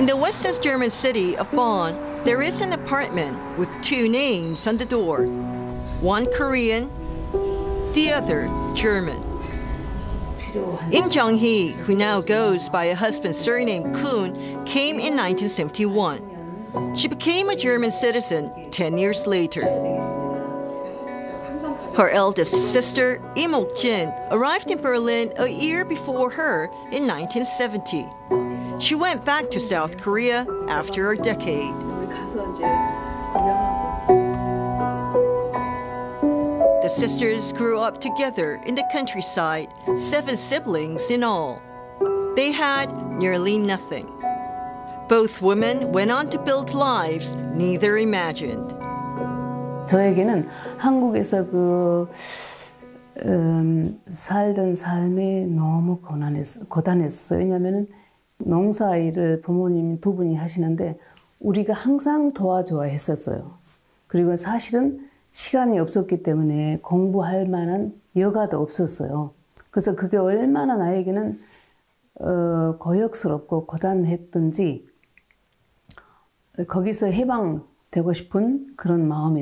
the West German city of Bonn, there is an apartment with two names on the door. One Korean, the other German. Im Jong-hee, who now goes by a husband's surname Kuhn, came in 1971. She became a German citizen 10 years later. Her eldest sister, Im Ok-jin, arrived in Berlin a year before her in 1970. She went back to South Korea after a decade. The sisters grew up together in the countryside, 7 siblings in all. They had nearly nothing. Both women went on to build lives neither imagined. 저에게는 한국에서 살던 삶이 너무 고단했어요. 왜냐하면 농사일을 부모님 2분이 하시는데 우리가 항상 도와줘야 했었어요. 그리고 사실은 시간이 없었기 때문에 공부할 만한 여가도 없었어요. 그래서 그게 얼마나 나에게는 고역스럽고 고단했던지 거기서 해방되고 싶은 그런 마음이